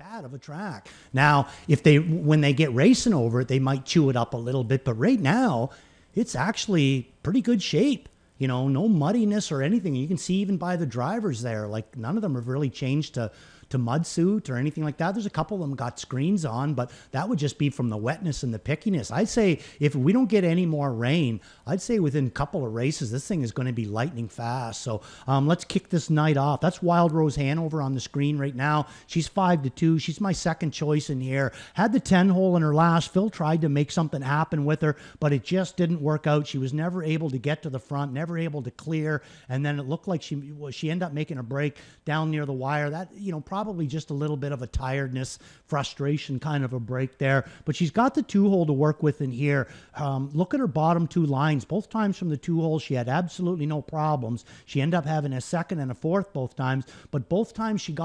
bad of a track. Now, if they when they get racing over it, they might chew it up a little bit, but right now, it's actually pretty good shape. You know, no muddiness or anything. You can see even by the drivers there, like none of them have really changed to mud suit or anything like that. There's a couple of them got screens on, but that would just be from the wetness and the pickiness. I'd say if we don't get any more rain, I'd say within a couple of races, this thing is going to be lightning fast. So let's kick this night off. That's Wild Rose Hanover on the screen right now. She's 5-2. She's my second choice in here. Had the 10 hole in her last. Phil tried to make something happen with her, but it just didn't work out. She was never able to get to the front, never able to clear, and then it looked like she ended up making a break down near the wire. That, you know, probably just a little bit of a tiredness, frustration kind of a break there. But she's got the 2-hole to work with in here. Look at her bottom 2 lines. Both times from the 2-hole, she had absolutely no problems. She ended up having a second and a fourth both times, but both times she got